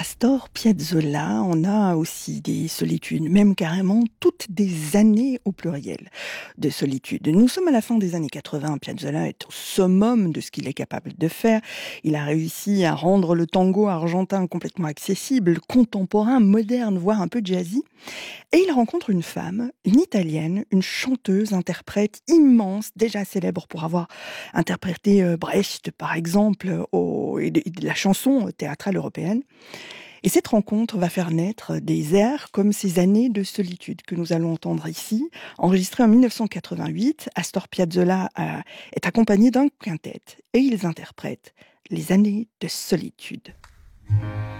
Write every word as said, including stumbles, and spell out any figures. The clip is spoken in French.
Astor Piazzolla, on a aussi des solitudes, même carrément toutes des années au pluriel de solitude. Nous sommes à la fin des années quatre-vingts, Piazzolla est au summum de ce qu'il est capable de faire. Il a réussi à rendre le tango argentin complètement accessible, contemporain, moderne, voire un peu jazzy. Et il rencontre une femme, une italienne, une chanteuse, interprète immense, déjà célèbre pour avoir interprété euh, Brecht, par exemple, au, et de, et de la chanson théâtrale européenne. Et cette rencontre va faire naître des airs comme ces années de solitude que nous allons entendre ici. Enregistré en dix-neuf cent quatre-vingt-huit, Astor Piazzolla euh, est accompagné d'un quintet et ils interprètent les années de solitude.